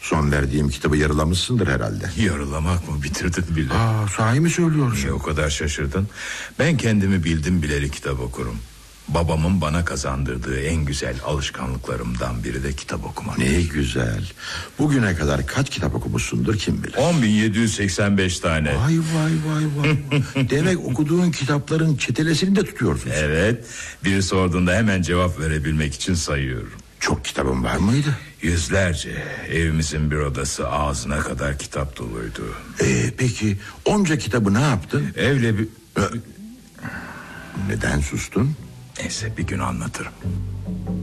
Son verdiğim kitabı yarılamışsındır herhalde. Yarılamak mı, bitirdin bile? Sahi mi söylüyorsun? Niye o kadar şaşırdın? Ben kendimi bildim bileli kitap okurum. Babamın bana kazandırdığı en güzel alışkanlıklarımdan biri de kitap okumak. Ne güzel. Bugüne kadar kaç kitap okumuşsundur kim bilir? 10.785 tane. Vay. Demek okuduğun kitapların çetelesini de tutuyorsun. Evet. Biri sorduğunda hemen cevap verebilmek için sayıyorum. Çok kitabın var mıydı? Yüzlerce. Evimizin bir odası ağzına kadar kitap doluydu. Peki onca kitabı ne yaptın? Evle bir... Neden sustun? Neyse, bir gün anlatırım.